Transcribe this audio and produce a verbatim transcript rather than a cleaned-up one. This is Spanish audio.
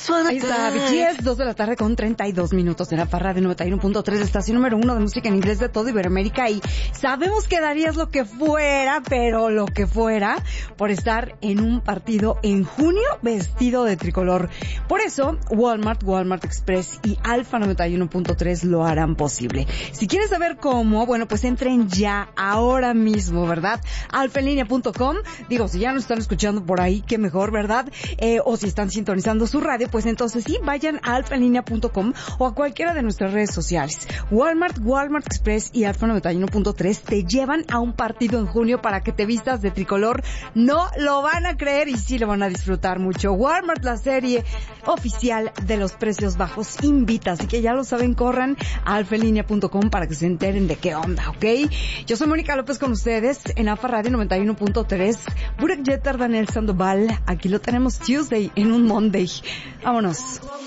Ahí está, B T S, dos de la tarde con treinta y dos minutos en la Parra de noventa y uno punto tres, estación número uno de música en inglés de todo Iberoamérica. Y sabemos que darías lo que fuera, pero lo que fuera, por estar en un partido en junio vestido de tricolor. Por eso, Walmart, Walmart Express y Alfa noventa y uno punto tres lo harán posible. Si quieres saber cómo, bueno, pues entren ya, ahora mismo, ¿verdad? alfa en línea punto com. Digo, si ya nos están escuchando por ahí, qué mejor, ¿verdad? Eh, o si están sintonizando su radio, pues entonces sí, vayan a alfa en línea punto com o a cualquiera de nuestras redes sociales. Walmart, Walmart Express y Alfa noventa y uno punto tres te llevan a un partido en junio para que te vistas de tricolor. No lo van a creer y sí lo van a disfrutar mucho. Walmart, la serie oficial de los precios bajos, invita. Así que ya lo saben, corran a alfa en línea punto com para que se enteren de qué onda, ¿ok? Yo soy Mónica López con ustedes en Alfa Radio noventa y uno punto tres. Burak Yeter, Daniel Sandoval. Aquí lo tenemos Tuesday en un Monday. Vámonos.